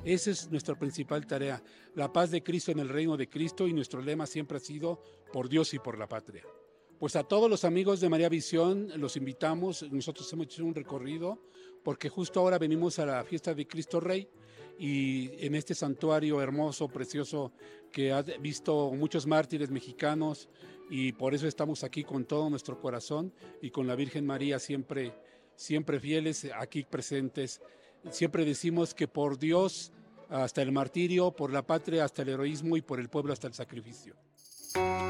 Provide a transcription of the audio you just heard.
Esa es nuestra principal tarea, la paz de Cristo en el reino de Cristo, y nuestro lema siempre ha sido por Dios y por la patria. Pues a todos los amigos de María Visión los invitamos. Nosotros hemos hecho un recorrido porque justo ahora venimos a la fiesta de Cristo Rey, y en este santuario hermoso, precioso, que ha visto muchos mártires mexicanos, y por eso estamos aquí con todo nuestro corazón y con la Virgen María siempre, siempre fieles, aquí presentes. Siempre decimos que por Dios hasta el martirio, por la patria hasta el heroísmo y por el pueblo hasta el sacrificio.